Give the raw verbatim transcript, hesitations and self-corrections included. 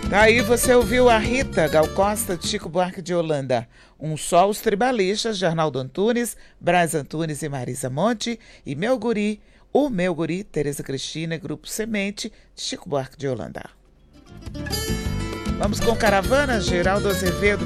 Daí você ouviu a Rita, Gal Costa, de Chico Buarque de Holanda. Um Só os Tribalistas, de Arnaldo Antunes, Braz Antunes e Marisa Monte. E Meu Guri, O Meu Guri, Tereza Cristina, Grupo Semente, de Chico Buarque de Holanda. Vamos com Caravana, Geraldo Azevedo.